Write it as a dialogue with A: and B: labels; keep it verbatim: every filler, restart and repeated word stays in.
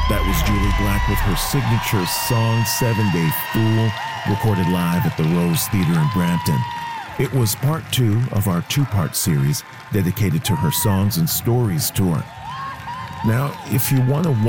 A: That was Jully Black with her signature song, Seven Day Fool, recorded live at the Rose Theater in Brampton. It was part two of our two-part series dedicated to her Songs and Stories tour. Now, if you want to